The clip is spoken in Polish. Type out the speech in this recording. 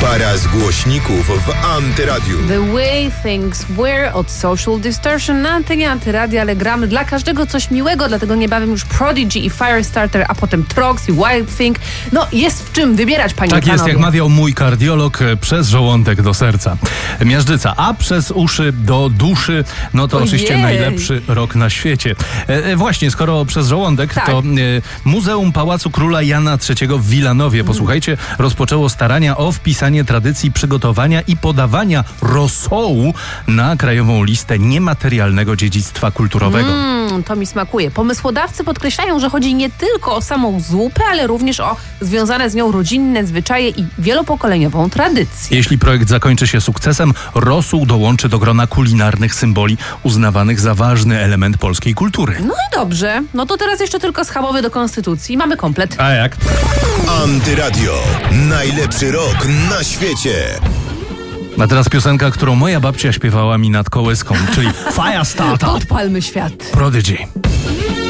Para z głośników w Antyradiu. The Way Things Were od Social Distortion na antenie Antyradia, ale gramy dla każdego coś miłego, dlatego niebawem już Prodigy i Firestarter, a potem Trox i Wild Thing. No jest w czym wybierać, panie Tak jest, jak mawiał mój kardiolog, przez żołądek do serca miażdżyca, a przez uszy do duszy, no to oczywiście najlepszy rok na świecie. Właśnie, skoro przez żołądek, tak, to Muzeum Pałacu Króla Jana III w Wilanowie, posłuchajcie, rozpoczęło starania o wpisanie tradycji przygotowania i podawania rosołu na krajową listę niematerialnego dziedzictwa kulturowego. To mi smakuje. Pomysłodawcy podkreślają, że chodzi nie tylko o samą zupę, ale również o związane z nią rodzinne zwyczaje i wielopokoleniową tradycję. Jeśli projekt zakończy się sukcesem, rosół dołączy do grona kulinarnych symboli uznawanych za ważny element polskiej kultury. No i dobrze. No to teraz jeszcze tylko schabowy do konstytucji. Mamy komplet. A jak? Antyradio. Najlepszy rok na świecie. A teraz piosenka, którą moja babcia śpiewała mi nad kołyską, czyli Firestarter. Odpalmy świat. Prodigy.